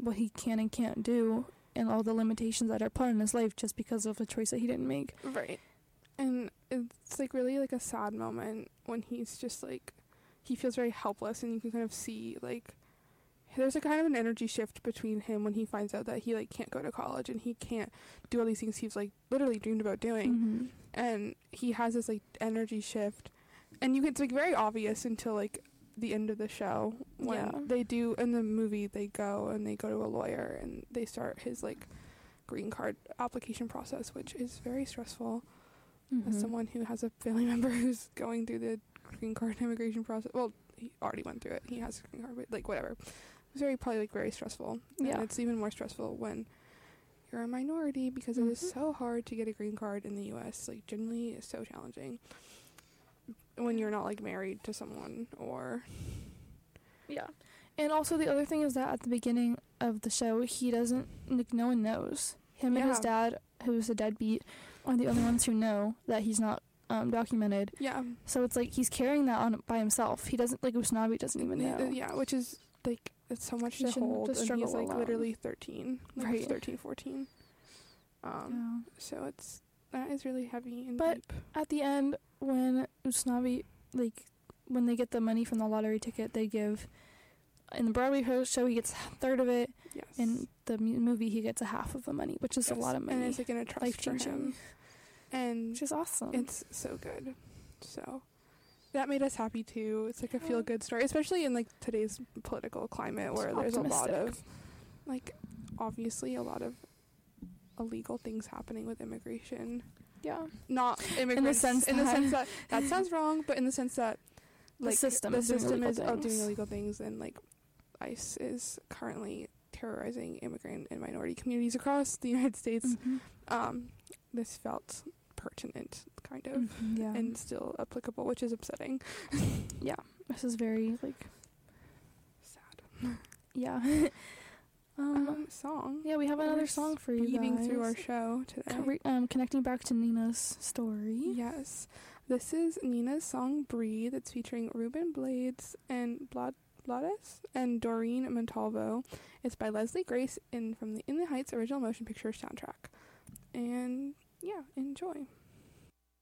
what he can and can't do and all the limitations that are put in his life just because of a choice that he didn't make. Right. And it's, like, really, like, a sad moment when he's just, like, he feels very helpless, and you can kind of see, like, there's a kind of an energy shift between him when he finds out that he, like, can't go to college and he can't do all these things he's, like, literally dreamed about doing. Mm-hmm. And he has this, like, energy shift. And it's, like, very obvious until, like, the end of the show when they do, in the movie, they go to a lawyer and they start his, like, green card application process, which is very stressful. Mm-hmm. As someone who has a family member who's going through the green card immigration process, well, he already went through it. He has a green card, but, like, whatever. It was probably, like, very stressful. Yeah. And it's even more stressful when you're a minority, because it is so hard to get a green card in the U.S. Like, generally, it's so challenging when you're not, like, married to someone or... Yeah. And also the other thing is that at the beginning of the show, he doesn't, like, no one knows. Him and his dad, who's a deadbeat, are the only ones who know that he's not documented. Yeah. So it's like he's carrying that on by himself. He doesn't, like, Usnavi doesn't even know. Yeah, which is, like, it's so much to hold. And he's, like, literally 13. Like, right. 13, 14. So that is really heavy and but deep. At the end, when Usnavi, like, when they get the money from the lottery ticket, they give... In the Broadway show, he gets a third of it. Yes. In the movie, he gets a half of the money, which is a lot of money. And it's, like, in a trust for him. And which is awesome. It's so good. So that made us happy, too. It's, like, a feel-good story, especially in, like, today's political climate where there's a lot of, like, obviously a lot of illegal things happening with immigration. Yeah. Not immigrants. In the sense that that sounds wrong, but in the sense that, like, the system is doing illegal things, and, like, ICE is currently terrorizing immigrant and minority communities across the United States. Mm-hmm. This felt pertinent, kind of, and still applicable, which is upsetting. Yeah, this is very, like, sad. Yeah. Song. Yeah, we have another song for you guys. Speeding through our show today. Connecting back to Nina's story. Yes. This is Nina's song Breathe. It's featuring Ruben Blades and Blades and Doreen Montalvo. It's by Leslie Grace from the In the Heights original motion picture soundtrack. And yeah, enjoy.